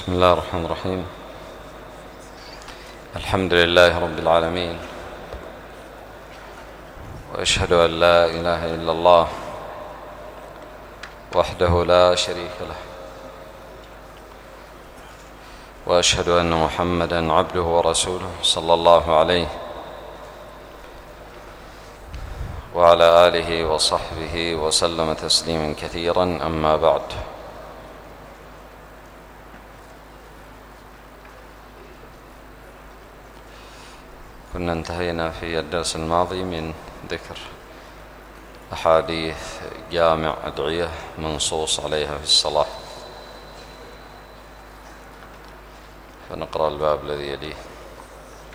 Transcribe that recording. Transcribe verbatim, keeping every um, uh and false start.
بسم الله الرحمن الرحيم. الحمد لله رب العالمين، وأشهد أن لا إله إلا الله وحده لا شريك له، وأشهد أن محمدًا عبده ورسوله صلى الله عليه وعلى آله وصحبه وسلم تسليمًا كثيرًا. أما بعد، كنا انتهينا في الدرس الماضي من ذكر أحاديث جامع أدعية منصوص عليها في الصلاة، فنقرأ الباب الذي يليه.